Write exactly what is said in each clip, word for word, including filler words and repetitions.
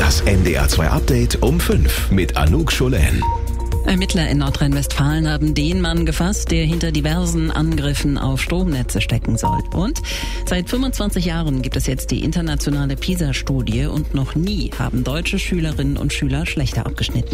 Das N D R zwei Update um fünf mit Anouk Scholen. Ermittler in Nordrhein-Westfalen haben den Mann gefasst, der hinter diversen Angriffen auf Stromnetze stecken soll. Und seit fünfundzwanzig Jahren gibt es jetzt die internationale PISA-Studie und noch nie haben deutsche Schülerinnen und Schüler schlechter abgeschnitten.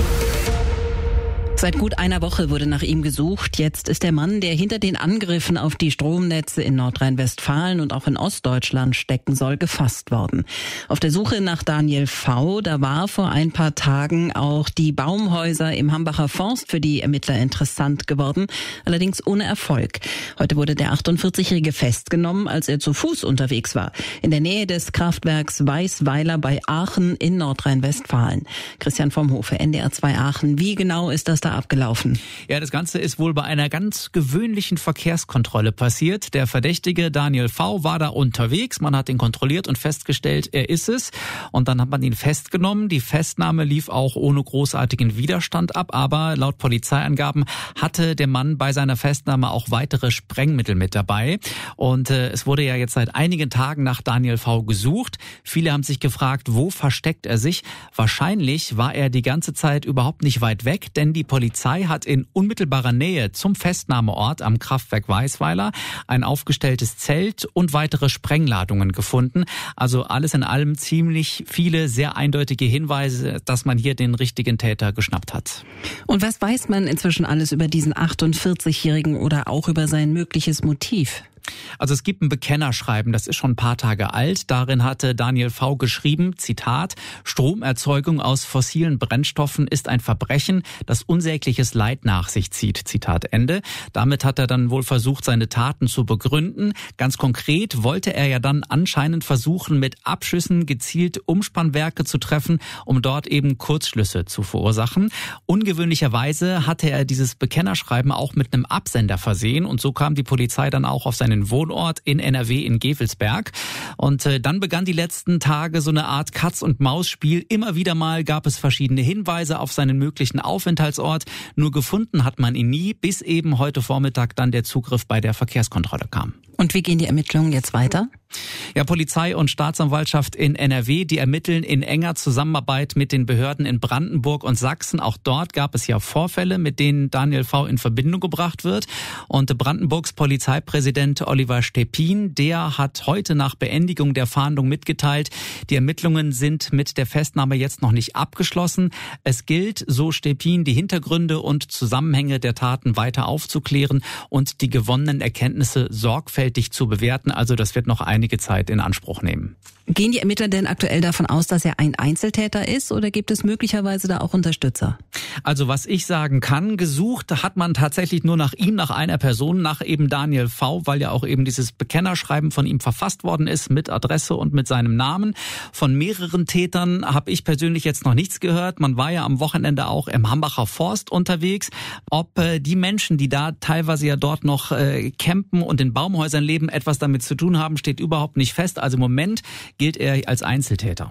Seit gut einer Woche wurde nach ihm gesucht. Jetzt ist der Mann, der hinter den Angriffen auf die Stromnetze in Nordrhein-Westfalen und auch in Ostdeutschland stecken soll, gefasst worden. Auf der Suche nach Daniel V., da war vor ein paar Tagen auch die Baumhäuser im Hambacher Forst für die Ermittler interessant geworden, allerdings ohne Erfolg. Heute wurde der achtundvierzigjährige festgenommen, als er zu Fuß unterwegs war, in der Nähe des Kraftwerks Weißweiler bei Aachen in Nordrhein-Westfalen. Christian vom Hofe, N D R zwei Aachen. Wie genau ist das da abgelaufen? Ja, das Ganze ist wohl bei einer ganz gewöhnlichen Verkehrskontrolle passiert. Der Verdächtige Daniel V. war da unterwegs. Man hat ihn kontrolliert und festgestellt, er ist es. Und dann hat man ihn festgenommen. Die Festnahme lief auch ohne großartigen Widerstand ab. Aber laut Polizeiangaben hatte der Mann bei seiner Festnahme auch weitere Sprengmittel mit dabei. Und äh, es wurde ja jetzt seit einigen Tagen nach Daniel V. gesucht. Viele haben sich gefragt, wo versteckt er sich? Wahrscheinlich war er die ganze Zeit überhaupt nicht weit weg, denn die Polizei hat in unmittelbarer Nähe zum Festnahmeort am Kraftwerk Weißweiler ein aufgestelltes Zelt und weitere Sprengladungen gefunden. Also alles in allem ziemlich viele sehr eindeutige Hinweise, dass man hier den richtigen Täter geschnappt hat. Und was weiß man inzwischen alles über diesen achtundvierzigjährigen oder auch über sein mögliches Motiv? Also es gibt ein Bekennerschreiben, das ist schon ein paar Tage alt. Darin hatte Daniel V. geschrieben, Zitat, Stromerzeugung aus fossilen Brennstoffen ist ein Verbrechen, das unsägliches Leid nach sich zieht. Zitat Ende. Damit hat er dann wohl versucht, seine Taten zu begründen. Ganz konkret wollte er ja dann anscheinend versuchen, mit Abschüssen gezielt Umspannwerke zu treffen, um dort eben Kurzschlüsse zu verursachen. Ungewöhnlicherweise hatte er dieses Bekennerschreiben auch mit einem Absender versehen und so kam die Polizei dann auch auf seine Wohnort in N R W in Gevelsberg. Und äh, dann begann die letzten Tage so eine Art Katz-und-Maus-Spiel. Immer wieder mal gab es verschiedene Hinweise auf seinen möglichen Aufenthaltsort. Nur gefunden hat man ihn nie, bis eben heute Vormittag dann der Zugriff bei der Verkehrskontrolle kam. Und wie gehen die Ermittlungen jetzt weiter? Ja, Polizei und Staatsanwaltschaft in N R W, die ermitteln in enger Zusammenarbeit mit den Behörden in Brandenburg und Sachsen. Auch dort gab es ja Vorfälle, mit denen Daniel V. in Verbindung gebracht wird. Und Brandenburgs Polizeipräsident Oliver Stepin, der hat heute nach Beendigung der Fahndung mitgeteilt, die Ermittlungen sind mit der Festnahme jetzt noch nicht abgeschlossen. Es gilt, so Stepin, die Hintergründe und Zusammenhänge der Taten weiter aufzuklären und die gewonnenen Erkenntnisse sorgfältig zu bewerten. Also das wird noch einige Zeit in Anspruch nehmen. Gehen die Ermittler denn aktuell davon aus, dass er ein Einzeltäter ist oder gibt es möglicherweise da auch Unterstützer? Also was ich sagen kann, gesucht hat man tatsächlich nur nach ihm, nach einer Person, nach eben Daniel V., weil ja auch eben dieses Bekennerschreiben von ihm verfasst worden ist mit Adresse und mit seinem Namen. Von mehreren Tätern habe ich persönlich jetzt noch nichts gehört. Man war ja am Wochenende auch im Hambacher Forst unterwegs. Ob äh, die Menschen, die da teilweise ja dort noch äh, campen und in Baumhäusern leben, etwas damit zu tun haben, steht überhaupt nicht fest. Also im Moment gilt er als Einzeltäter.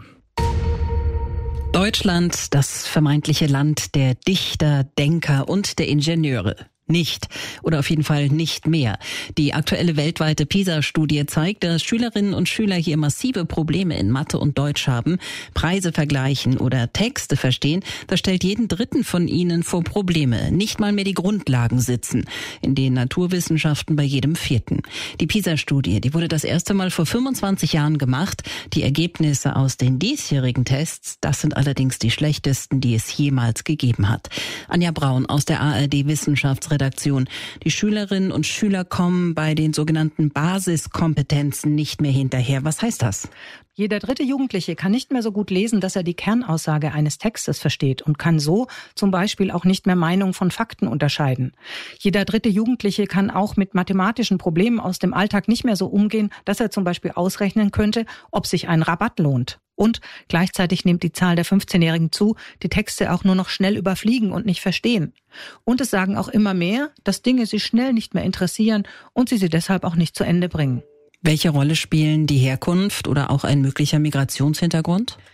Deutschland, das vermeintliche Land der Dichter, Denker und der Ingenieure. Nicht. Oder auf jeden Fall nicht mehr. Die aktuelle weltweite PISA-Studie zeigt, dass Schülerinnen und Schüler hier massive Probleme in Mathe und Deutsch haben. Preise vergleichen oder Texte verstehen, das stellt jeden Dritten von ihnen vor Probleme. Nicht mal mehr die Grundlagen sitzen. In den Naturwissenschaften bei jedem Vierten. Die PISA-Studie, die wurde das erste Mal vor fünfundzwanzig Jahren gemacht. Die Ergebnisse aus den diesjährigen Tests, das sind allerdings die schlechtesten, die es jemals gegeben hat. Anja Braun aus der A R D-Wissenschaftsredaktion. Die Schülerinnen und Schüler kommen bei den sogenannten Basiskompetenzen nicht mehr hinterher. Was heißt das? Jeder dritte Jugendliche kann nicht mehr so gut lesen, dass er die Kernaussage eines Textes versteht und kann so zum Beispiel auch nicht mehr Meinung von Fakten unterscheiden. Jeder dritte Jugendliche kann auch mit mathematischen Problemen aus dem Alltag nicht mehr so umgehen, dass er zum Beispiel ausrechnen könnte, ob sich ein Rabatt lohnt. Und gleichzeitig nimmt die Zahl der fünfzehnjährigen zu, die Texte auch nur noch schnell überfliegen und nicht verstehen. Und es sagen auch immer mehr, dass Dinge sie schnell nicht mehr interessieren und sie sie deshalb auch nicht zu Ende bringen. Welche Rolle spielen die Herkunft oder auch ein möglicher Migrationshintergrund?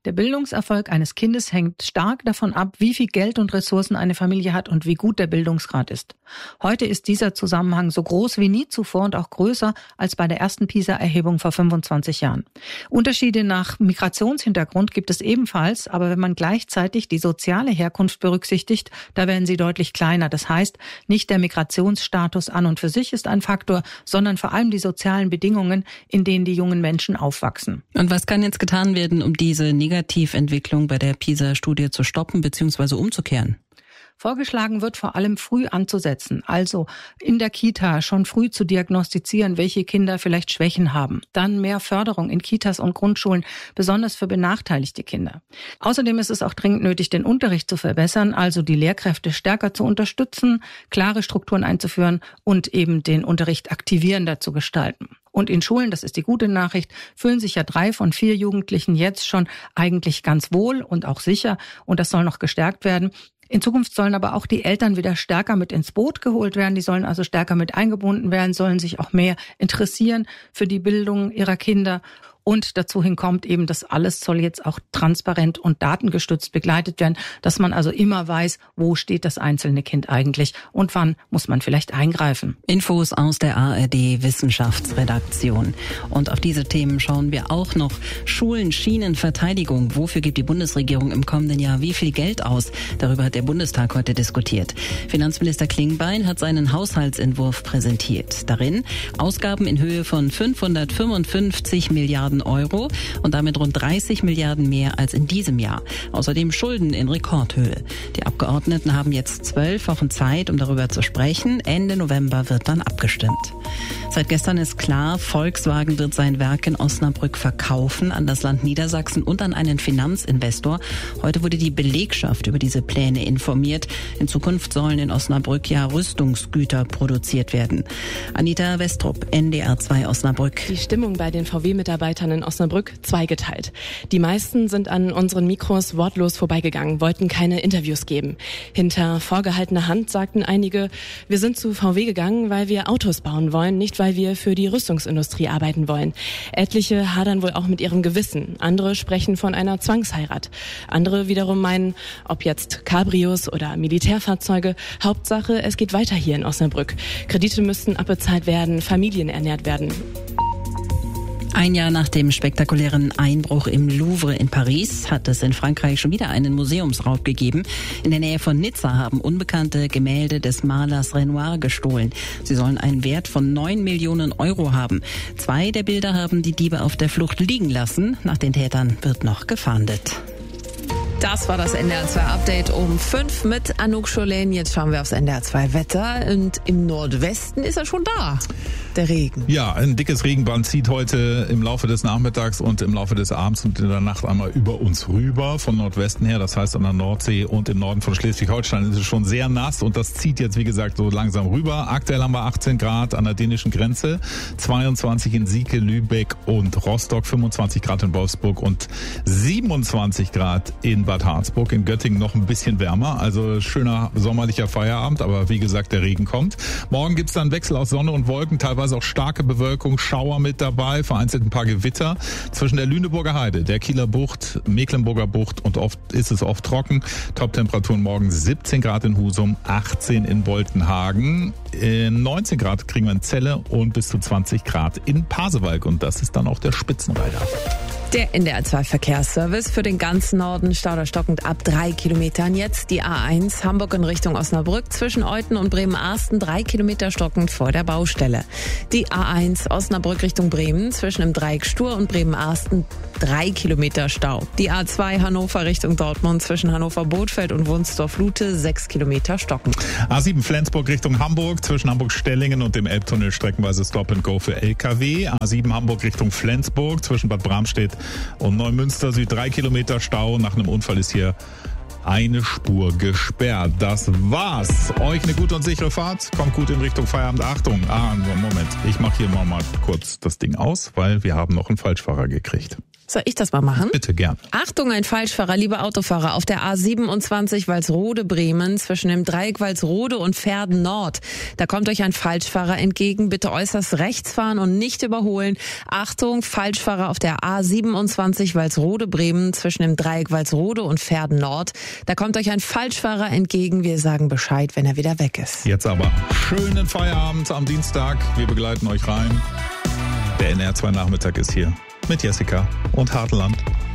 Der Bildungserfolg eines Kindes hängt stark davon ab, wie viel Geld und Ressourcen eine Familie hat und wie gut der Bildungsgrad ist. Heute ist dieser Zusammenhang so groß wie nie zuvor und auch größer als bei der ersten PISA-Erhebung vor fünfundzwanzig Jahren. Unterschiede nach Migrationshintergrund gibt es ebenfalls, aber wenn man gleichzeitig die soziale Herkunft berücksichtigt, da werden sie deutlich kleiner. Das heißt, nicht der Migrationsstatus an und für sich ist ein Faktor, sondern vor allem die sozialen Bedingungen, in denen die jungen Menschen aufwachsen. Und was kann jetzt getan werden, um diese Negativentwicklung bei der PISA-Studie zu stoppen bzw. umzukehren? Vorgeschlagen wird vor allem früh anzusetzen, also in der Kita schon früh zu diagnostizieren, welche Kinder vielleicht Schwächen haben. Dann mehr Förderung in Kitas und Grundschulen, besonders für benachteiligte Kinder. Außerdem ist es auch dringend nötig, den Unterricht zu verbessern, also die Lehrkräfte stärker zu unterstützen, klare Strukturen einzuführen und eben den Unterricht aktivierender zu gestalten. Und in Schulen, das ist die gute Nachricht, fühlen sich ja drei von vier Jugendlichen jetzt schon eigentlich ganz wohl und auch sicher. Und das soll noch gestärkt werden. In Zukunft sollen aber auch die Eltern wieder stärker mit ins Boot geholt werden. Die sollen also stärker mit eingebunden werden, sollen sich auch mehr interessieren für die Bildung ihrer Kinder. Und dazu hin kommt eben, das alles soll jetzt auch transparent und datengestützt begleitet werden, dass man also immer weiß, wo steht das einzelne Kind eigentlich und wann muss man vielleicht eingreifen. Infos aus der A R D Wissenschaftsredaktion. Und auf diese Themen schauen wir auch noch. Schulen, Schienen, Verteidigung. Wofür gibt die Bundesregierung im kommenden Jahr wie viel Geld aus? Darüber hat der Bundestag heute diskutiert. Finanzminister Klingbeil hat seinen Haushaltsentwurf präsentiert. Darin Ausgaben in Höhe von fünfhundertfünfundfünfzig Milliarden Euro und damit rund dreißig Milliarden mehr als in diesem Jahr. Außerdem Schulden in Rekordhöhe. Die Abgeordneten haben jetzt zwölf Wochen Zeit, um darüber zu sprechen. Ende November wird dann abgestimmt. Seit gestern ist klar, Volkswagen wird sein Werk in Osnabrück verkaufen an das Land Niedersachsen und an einen Finanzinvestor. Heute wurde die Belegschaft über diese Pläne informiert. In Zukunft sollen in Osnabrück ja Rüstungsgüter produziert werden. Anita Westrup, N D R zwei Osnabrück. Die Stimmung bei den V W-Mitarbeitern in Osnabrück zweigeteilt. Die meisten sind an unseren Mikros wortlos vorbeigegangen, wollten keine Interviews geben. Hinter vorgehaltener Hand sagten einige, wir sind zu V W gegangen, weil wir Autos bauen wollen, nicht weil wir für die Rüstungsindustrie arbeiten wollen. Etliche hadern wohl auch mit ihrem Gewissen. Andere sprechen von einer Zwangsheirat. Andere wiederum meinen, ob jetzt Cabrios oder Militärfahrzeuge, Hauptsache, es geht weiter hier in Osnabrück. Kredite müssten abbezahlt werden, Familien ernährt werden. Ein Jahr nach dem spektakulären Einbruch im Louvre in Paris hat es in Frankreich schon wieder einen Museumsraub gegeben. In der Nähe von Nizza haben Unbekannte Gemälde des Malers Renoir gestohlen. Sie sollen einen Wert von neun Millionen Euro haben. Zwei der Bilder haben die Diebe auf der Flucht liegen lassen. Nach den Tätern wird noch gefahndet. Das war das N D R zwei Update um fünf mit Anouk Scholen. Jetzt schauen wir aufs N D R zwei Wetter und im Nordwesten ist er schon da, der Regen. Ja, ein dickes Regenband zieht heute im Laufe des Nachmittags und im Laufe des Abends und in der Nacht einmal über uns rüber von Nordwesten her. Das heißt, an der Nordsee und im Norden von Schleswig-Holstein ist es schon sehr nass und das zieht jetzt, wie gesagt, so langsam rüber. Aktuell haben wir achtzehn Grad an der dänischen Grenze, zweiundzwanzig in Sieke, Lübeck und Rostock, fünfundzwanzig Grad in Wolfsburg und siebenundzwanzig Grad in Bad Harzburg, in Göttingen noch ein bisschen wärmer, also schöner sommerlicher Feierabend, aber wie gesagt, der Regen kommt. Morgen gibt's dann Wechsel aus Sonne und Wolken, teilweise auch starke Bewölkung, Schauer mit dabei, vereinzelt ein paar Gewitter zwischen der Lüneburger Heide, der Kieler Bucht, Mecklenburger Bucht und oft ist es oft trocken. Top-Temperaturen morgen siebzehn Grad in Husum, achtzehn in Boltenhagen, neunzehn Grad kriegen wir in Celle und bis zu zwanzig Grad in Pasewalk und das ist dann auch der Spitzenreiter. Der N D R zwei Verkehrsservice für den ganzen Norden, stauderstockend ab drei Kilometern. Jetzt die A eins Hamburg in Richtung Osnabrück zwischen Euthen und Bremen-Arsten, drei Kilometer stockend vor der Baustelle. Die A eins Osnabrück Richtung Bremen zwischen dem Dreieck Stur und Bremen-Arsten, drei Kilometer Stau. Die A zwei Hannover Richtung Dortmund zwischen Hannover-Bothfeld und Wunsdorf-Lute, sechs Kilometer stockend. A sieben Flensburg Richtung Hamburg zwischen Hamburg-Stellingen und dem Elbtunnel streckenweise Stop and Go für L K W. A sieben Hamburg Richtung Flensburg zwischen Bad Bramstedt und Neumünster Süd, drei Kilometer Stau. Nach einem Unfall ist hier eine Spur gesperrt. Das war's. Euch eine gute und sichere Fahrt. Kommt gut in Richtung Feierabend. Achtung. Ah, Moment. Ich mache hier mal, mal kurz das Ding aus, weil wir haben noch einen Falschfahrer gekriegt. Soll ich das mal machen? Bitte, gern. Achtung, ein Falschfahrer, liebe Autofahrer, auf der A siebenundzwanzig Walsrode-Bremen zwischen dem Dreieck Walsrode und Verden Nord. Da kommt euch ein Falschfahrer entgegen. Bitte äußerst rechts fahren und nicht überholen. Achtung, Falschfahrer auf der A siebenundzwanzig Walsrode-Bremen zwischen dem Dreieck Walsrode und Verden Nord. Da kommt euch ein Falschfahrer entgegen. Wir sagen Bescheid, wenn er wieder weg ist. Jetzt aber schönen Feierabend am Dienstag. Wir begleiten euch rein. Der N R zwei Nachmittag ist hier mit Jessica und Hartland.